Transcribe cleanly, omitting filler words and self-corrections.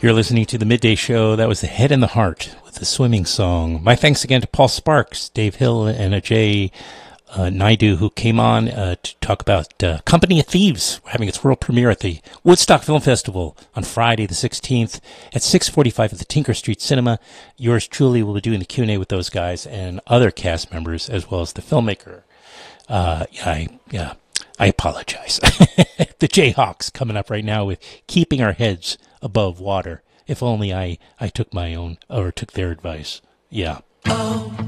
You're listening to the Midday Show. That was The Head and the Heart with the swimming song. My thanks again to Paul Sparks, Dave Hill, and Ajay Naidu, who came on to talk about Company of Thieves having its world premiere at the Woodstock Film Festival on Friday the 16th at 6:45 at the Tinker Street Cinema. Yours truly will be doing the Q&A with those guys and other cast members, as well as the filmmaker. I apologize. The Jayhawks coming up right now with Keeping Our Heads Above Water. If only I took my own, or took their advice. Yeah.